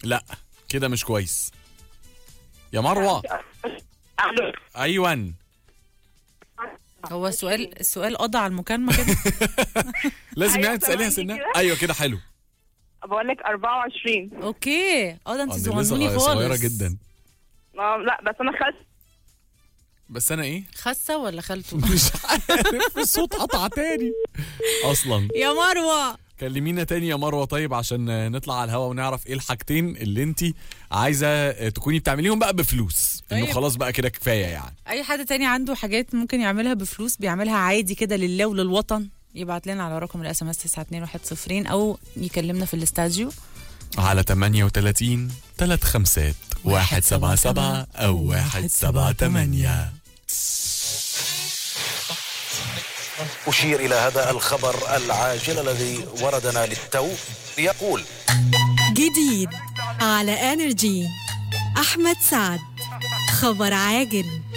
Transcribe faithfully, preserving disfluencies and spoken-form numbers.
لا كده مش كويس يا مروه. ايوه هو السؤال السؤال قضى على المكالمه كده. لازم يعني تساليها سنها. ايوه كده حلو. بقول لك أربعة وعشرين. اوكي اه ده انت آه، دي صغنوني لسه خالص. صغيره جدا. اه لا بس انا خدت. بس انا ايه خسه ولا خالته؟ مش عارف الصوت قطع تاني اصلا. يا مروه كلمينا تاني يا مروه طيب عشان نطلع على الهوا ونعرف ايه الحاجتين اللي انت عايزه تكوني بتعمليهم بقى بفلوس. انه طيب. خلاص بقى كده كفايه يعني. اي حد تاني عنده حاجات ممكن يعملها بفلوس بيعملها عادي كده لله وللوطن، يبعت لنا على رقم الاس ام اس تسعة اتنين واحد صفر او يكلمنا في الاستاديو على تمانية وتلاتين تلات خمسات واحد سبعة سبعة أو واحد سبعة تمانية. أشير إلى هذا الخبر العاجل الذي وردنا للتو يقول جديد على انرجي، احمد سعد، خبر عاجل.